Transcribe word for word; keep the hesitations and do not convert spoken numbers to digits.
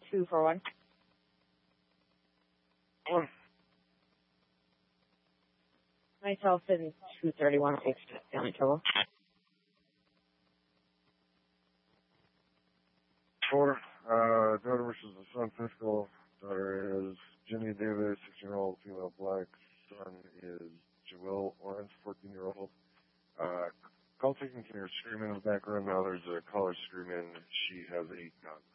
two for one. One. Myself in two thirty-one. Thanks for family trouble. Four. Uh, daughter versus the son, physical. Daughter is Jenny Davis, sixteen-year-old female black. Son is Joelle Orange, fourteen-year-old. Uh, call taken, can hear screaming in the background. Now there's a caller screaming. She has a gun.